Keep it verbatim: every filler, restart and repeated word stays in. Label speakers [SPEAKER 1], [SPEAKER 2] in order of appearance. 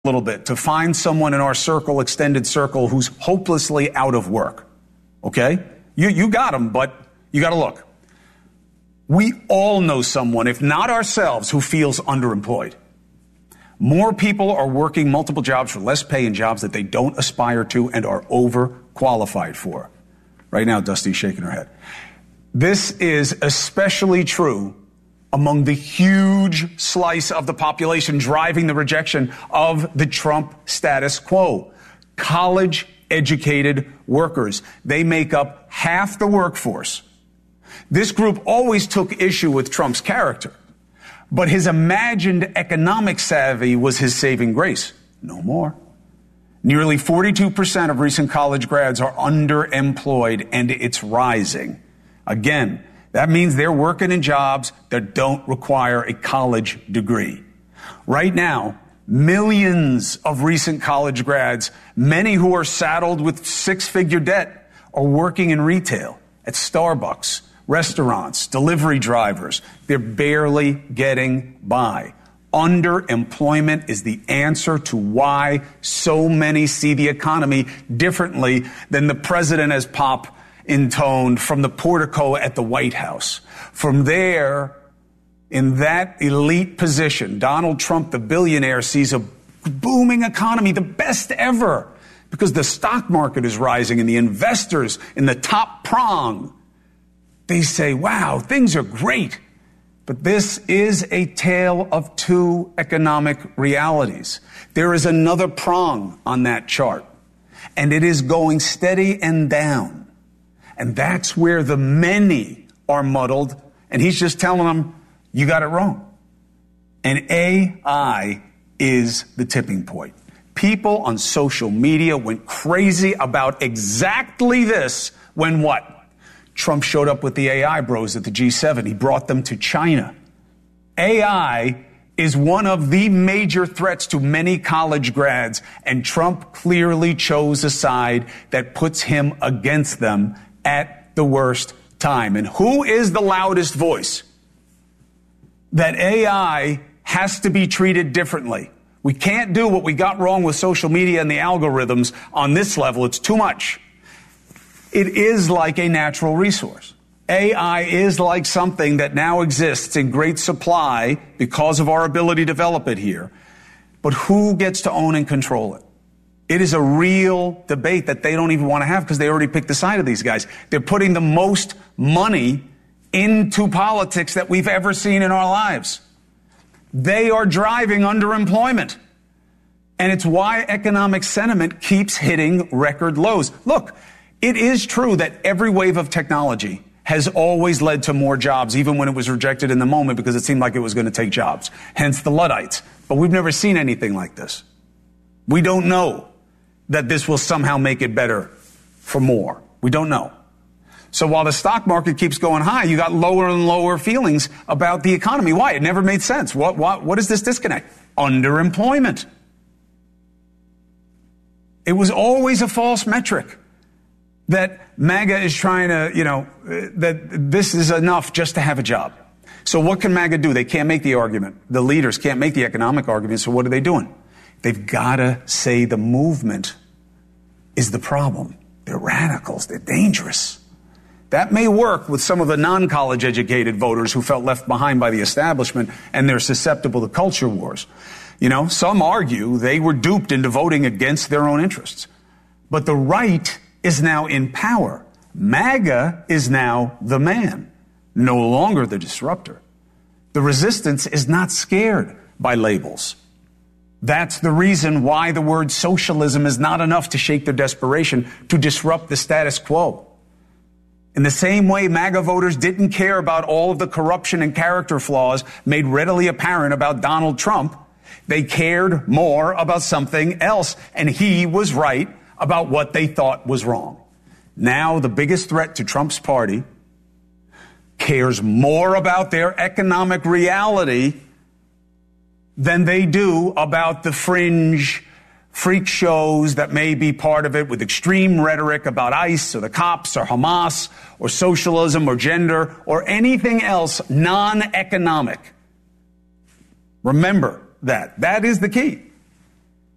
[SPEAKER 1] little bit to find someone in our circle, extended circle, who's hopelessly out of work. Okay? You, you got them, but you got to look. We all know someone, if not ourselves, who feels underemployed. More people are working multiple jobs for less pay and jobs that they don't aspire to and are overqualified for. Right now, Dusty's shaking her head. This is especially true among the huge slice of the population driving the rejection of the Trump status quo. College-educated workers. They make up half the workforce. This group always took issue with Trump's character, but his imagined economic savvy was his saving grace. No more. Nearly forty-two percent of recent college grads are underemployed, and it's rising. Again, that means they're working in jobs that don't require a college degree. Right now, millions of recent college grads, many who are saddled with six-figure debt, are working in retail, at Starbucks, restaurants, delivery drivers. They're barely getting by. Underemployment is the answer to why so many see the economy differently than the president has pop intoned from the portico at the White House. From there, in that elite position, Donald Trump, the billionaire, sees a booming economy, the best ever, because the stock market is rising and the investors in the top prong, they say, wow, things are great. But this is a tale of two economic realities. There is another prong on that chart, and it is going steady and down. And that's where the many are muddled, and he's just telling them, you got it wrong. And A I is the tipping point. People on social media went crazy about exactly this when what? Trump showed up with the A I bros at the G seven. He brought them to China. A I is one of the major threats to many college grads, and Trump clearly chose a side that puts him against them at the worst time. And who is the loudest voice? That A I has to be treated differently. We can't do what we got wrong with social media and the algorithms on this level. It's too much. It is like a natural resource. A I is like something that now exists in great supply because of our ability to develop it here. But who gets to own and control it? It is a real debate that they don't even want to have because they already picked the side of these guys. They're putting the most money into politics that we've ever seen in our lives. They are driving underemployment. And it's why economic sentiment keeps hitting record lows. Look, it is true that every wave of technology has always led to more jobs, even when it was rejected in the moment because it seemed like it was going to take jobs. Hence the Luddites. But we've never seen anything like this. We don't know that this will somehow make it better for more. We don't know. So while the stock market keeps going high, you got lower and lower feelings about the economy. Why? It never made sense. What, what, what is this disconnect? Underemployment. It was always a false metric that MAGA is trying to, you know, that this is enough just to have a job. So what can MAGA do? They can't make the argument. The leaders can't make the economic argument. So what are they doing? They've got to say the movement is the problem. They're radicals. They're dangerous. That may work with some of the non-college educated voters who felt left behind by the establishment and they're susceptible to culture wars. You know, some argue they were duped into voting against their own interests. But the right is now in power. MAGA is now the man, no longer the disruptor. The resistance is not scared by labels. That's the reason why the word socialism is not enough to shake their desperation to disrupt the status quo. In the same way, MAGA voters didn't care about all of the corruption and character flaws made readily apparent about Donald Trump. They cared more about something else, and he was right about what they thought was wrong. Now, the biggest threat to Trump's party cares more about their economic reality than they do about the fringe freak shows that may be part of it with extreme rhetoric about ICE or the cops or Hamas or socialism or gender or anything else non-economic. Remember that. That is the key.